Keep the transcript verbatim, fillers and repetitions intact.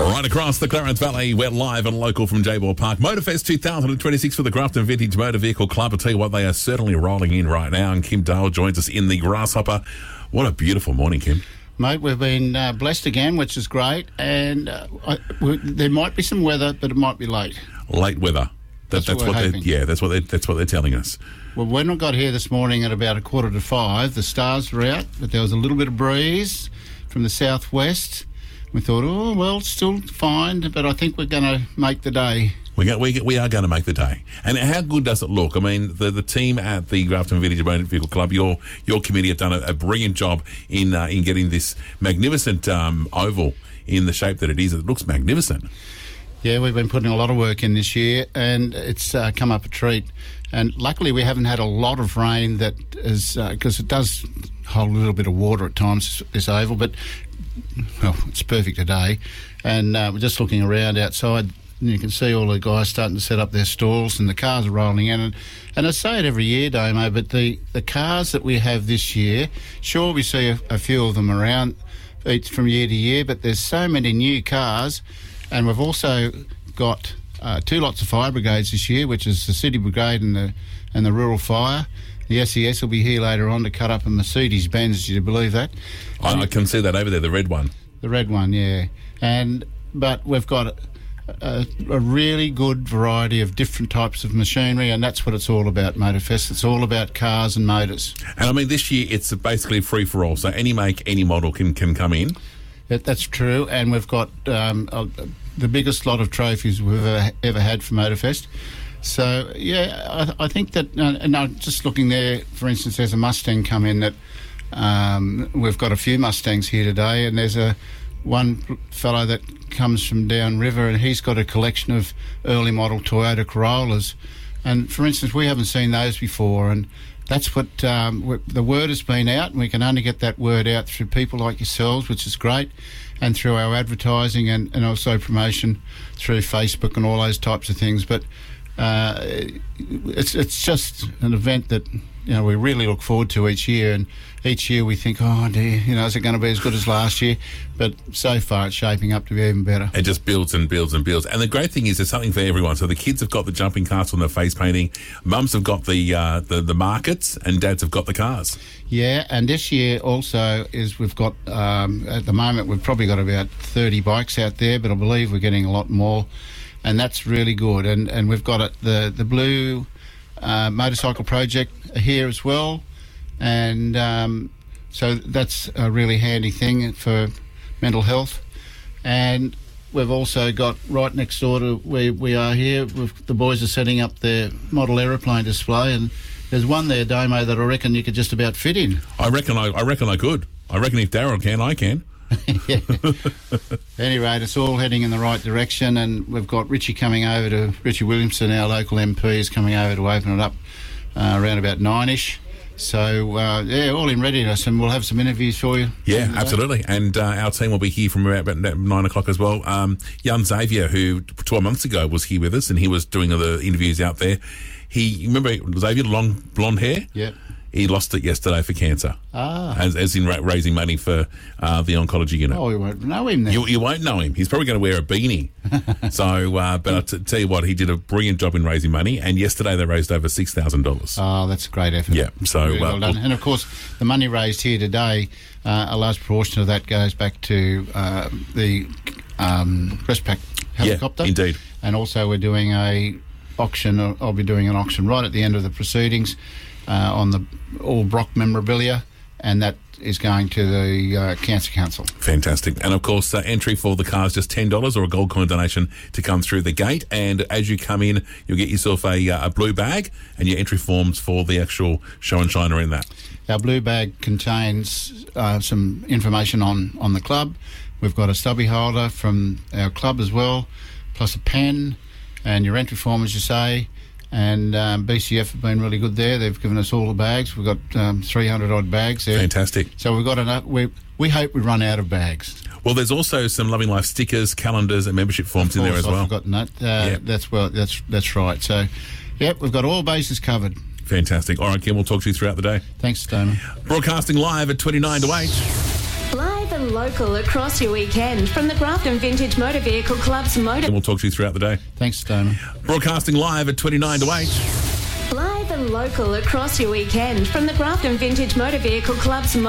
Right across the Clarence Valley, we're live and local from Jaybor Park. Motorfest two thousand twenty-six for the Grafton Vintage Motor Vehicle Club. I'll tell you what, they are certainly rolling in right now, and Kim Dale joins us in the Grasshopper. What a beautiful morning, Kim. Mate, we've been uh, blessed again, which is great, and uh, I, we, there might be some weather, but it might be late. Late weather. That, That's, that's what, what we're they're hoping. yeah. That's what they that's what they're telling us. Well, when we got here this morning at about a quarter to five, the stars were out, but there was a little bit of breeze from the southwest. We thought, oh well, it's still fine, but I think we're going to make the day. We get, we get, we are going to make the day. And how good does it look? I mean, the the team at the Grafton Vintage Motor Vehicle Club, your your committee have done a, a brilliant job in uh, in getting this magnificent um, oval in the shape that it is. It looks magnificent. Yeah, we've been putting a lot of work in this year, and it's uh, come up a treat. And luckily, we haven't had a lot of rain that is because uh, it does hold a little bit of water at times, this oval, but well, it's perfect today. And uh, we're just looking around outside, and you can see all the guys starting to set up their stalls, and the cars are rolling in. And, and I say it every year, Damo, but the, the cars that we have this year, sure, we see a, a few of them around each from year to year, but there's so many new cars. And we've also got uh, two lots of fire brigades this year, which is the City Brigade and the and the Rural Fire. The S E S will be here later on to cut up a Mercedes-Benz. Do you believe that? I, I can see that over there, the red one. The red one, yeah. And but we've got a, a, a really good variety of different types of machinery, and that's what it's all about, Motorfest. It's all about cars and motors. And I mean, this year it's basically free for all. So any make, any model can, can come in. That, that's true, and we've got um, uh, the biggest lot of trophies we've ever, ever had for Motorfest. So, yeah, I, I think that, uh, and now just looking there, for instance, there's a Mustang come in that um, we've got a few Mustangs here today, and there's a one fellow that comes from downriver, and he's got a collection of early model Toyota Corollas. And, for instance, we haven't seen those before, and that's what um, the word has been out, and we can only get that word out through people like yourselves, which is great, and through our advertising and, and also promotion through Facebook and all those types of things. But uh, it's it's just an event that you know we really look forward to each year, and each year we think, oh dear, you know, is it going to be as good as last year? But so far it's shaping up to be even better. It just builds and builds and builds. And the great thing is there's something for everyone. So the kids have got the jumping castle and the face painting, mums have got the, uh, the the markets, and dads have got the cars. Yeah, and this year also is we've got, um, at the moment we've probably got about thirty bikes out there, but I believe we're getting a lot more, and that's really good. And, and we've got it, the, the Blue uh, Motorcycle Project here as well. And um, so that's a really handy thing for mental health. And we've also got right next door to where we are here, we've, the boys are setting up their model aeroplane display, and there's one there, Damo, that I reckon you could just about fit in. I reckon I, I reckon I could. I reckon if Darryl can, I can. Yeah. At any rate, it's all heading in the right direction, and we've got Richie coming over to, Richie Williamson, our local M P, is coming over to open it up uh, around about nine-ish. So, uh, yeah, all in readiness, and we'll have some interviews for you. Yeah, absolutely. And uh, our team will be here from about nine o'clock as well. Um, young Xavier, who twelve months ago was here with us, and he was doing the interviews out there. He, remember Xavier, long blonde hair? Yeah. He lost it yesterday for cancer. Ah. As, as in ra- raising money for uh, the oncology unit. Oh, you won't know him then. You, you won't know him. He's probably going to wear a beanie. so, uh, but I'll t- tell you what, he did a brilliant job in raising money, and yesterday they raised over six thousand dollars. Oh, that's a great effort. Yeah, so really well uh, done. And of course, the money raised here today, uh, a large proportion of that goes back to uh, the um, Westpac helicopter. Yeah, indeed. And also, we're doing a auction. I'll be doing an auction right at the end of the proceedings uh, on the all Brock memorabilia, and that is going to the uh, Cancer Council. Fantastic. And of course, uh, entry for the car is just ten dollars or a gold coin donation to come through the gate. And as you come in, you'll get yourself a, uh, a blue bag, and your entry forms for the actual show and shine are in that. Our blue bag contains uh, some information on, on the club. We've got a stubby holder from our club as well, plus a pen, and your entry form, as you say. And um, B C F have been really good there. They've given us all the bags. We've got um, three hundred odd bags there. Fantastic. So we've got enough. We we hope we run out of bags. Well, there's also some Loving Life stickers, calendars, and membership forms in there as I've well. Forgotten that. Uh, yep. That's well. That's that's right. So, yep, we've got all bases covered. Fantastic. All right, Kim, we'll talk to you throughout the day. Thanks, Damon. Broadcasting live at twenty-nine to eight. Live and local across your weekend from the Grafton Vintage Motor Vehicle Club's motor. And we'll talk to you throughout the day. Thanks, Damon. Broadcasting live at twenty-nine to eight. Live and local across your weekend from the Grafton Vintage Motor Vehicle Club's